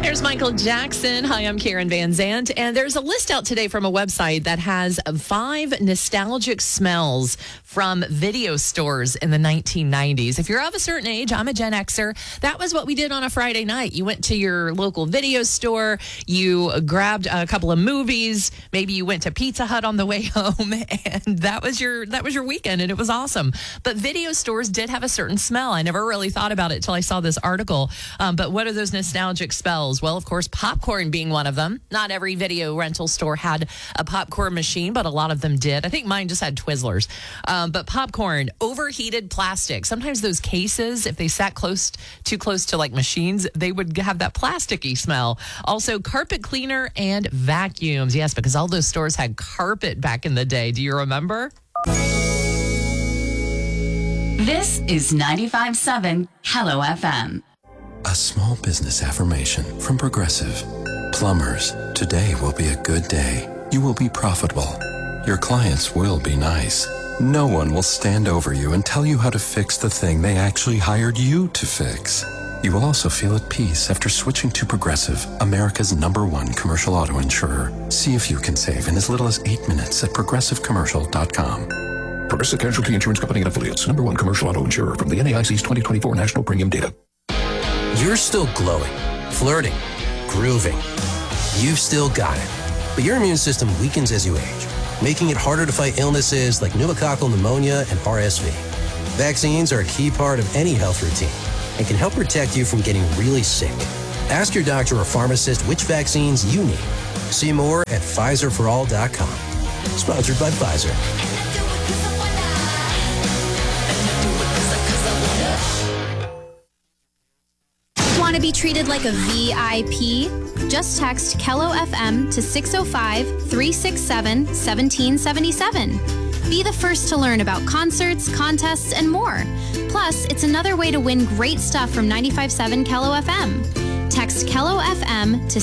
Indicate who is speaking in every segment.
Speaker 1: Here's Michael Jackson. Hi, I'm Karen Van Zandt. And there's a list out today from a website that has 5 nostalgic smells from video stores in the 1990s. If you're of a certain age, I'm a Gen Xer, that was what we did on a Friday night. You went to your local video store, you grabbed a couple of movies, maybe you went to Pizza Hut on the way home, and that was your weekend, and it was awesome. But video stores did have a certain smell. I never really thought about it till I saw this article. But what are those nostalgic smells? Well, of course, popcorn being one of them. Not every video rental store had a popcorn machine, but a lot of them did. I think mine just had Twizzlers. But popcorn, overheated plastic. Sometimes those cases, if they sat too close to like machines, they would have that plasticky smell. Also, carpet cleaner and vacuums. Yes, because all those stores had carpet back in the day. Do you remember?
Speaker 2: This is 95.7 Hello FM.
Speaker 3: A small business affirmation from Progressive. Plumbers, today will be a good day. You will be profitable. Your clients will be nice. No one will stand over you and tell you how to fix the thing they actually hired you to fix. You will also feel at peace after switching to Progressive, America's #1 commercial auto insurer. See if you can save in as little as 8 minutes at progressivecommercial.com.
Speaker 4: Progressive Casualty Insurance Company and Affiliates, #1 commercial auto insurer from the NAIC's 2024 National Premium Data.
Speaker 5: You're still glowing, flirting, grooving. You've still got it. But your immune system weakens as you age, making it harder to fight illnesses like pneumococcal pneumonia and RSV. Vaccines are a key part of any health routine and can help protect you from getting really sick. Ask your doctor or pharmacist which vaccines you need. See more at PfizerForAll.com. Sponsored by Pfizer.
Speaker 6: Want to be treated like a VIP? Just text Kello FM to 605-367-1777. Be the first to learn about concerts, contests, and more. Plus, it's another way to win great stuff from 95.7 Kello FM. Text Kello FM to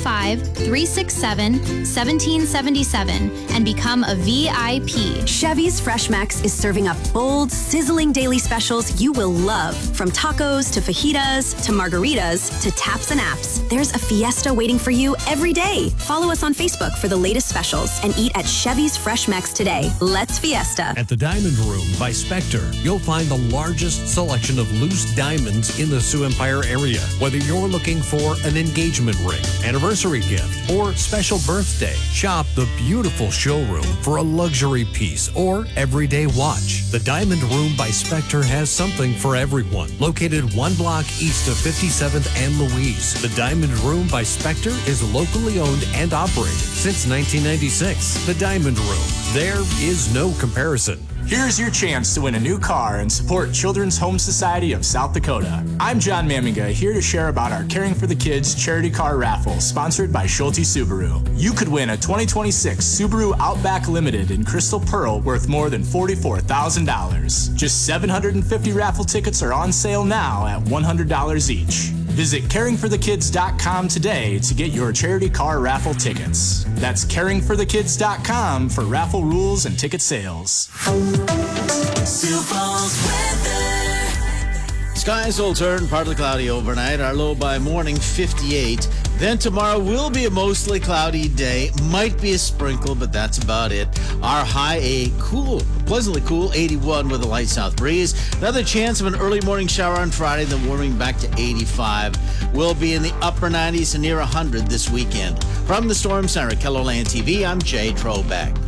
Speaker 6: 605-367-1777 and become a VIP.
Speaker 7: Chevy's Fresh Max is serving up bold, sizzling daily specials you will love. From tacos to fajitas to margaritas to taps and apps, there's a fiesta waiting for you every day. Follow us on Facebook for the latest specials and eat at Chevy's Fresh Max today. Let's fiesta.
Speaker 8: At the Diamond Room by Spectre, you'll find the largest selection of loose diamonds in the Sioux Empire area. Whether you're looking for an engagement ring, anniversary gift, or special birthday, shop the beautiful showroom for a luxury piece or everyday watch. The Diamond Room by Spectre has something for everyone. Located 1 block east of 57th and Louise, the Diamond Room by Spectre is locally owned and operated since 1996. The Diamond Room. There is no comparison.
Speaker 9: Here's your chance to win a new car and support Children's Home Society of South Dakota. I'm John Maminga, here to share about our Caring for the Kids charity car raffle, sponsored by Schulte Subaru. You could win a 2026 Subaru Outback Limited in Crystal Pearl worth more than $44,000. Just 750 raffle tickets are on sale now at $100 each. Visit caringforthekids.com today to get your charity car raffle tickets. That's caringforthekids.com for raffle rules and ticket sales.
Speaker 10: Sioux Falls weather. Skies will turn partly cloudy overnight. Our low by morning 58. Then tomorrow will be a mostly cloudy day. Might be a sprinkle, but that's about it. Our high pleasantly cool 81 with a light south breeze. Another chance of an early morning shower on Friday, then warming back to 85. We'll be in the upper 90s and near 100 this weekend. From the Storm Center at KELOLAND TV, I'm Jay Trobeck.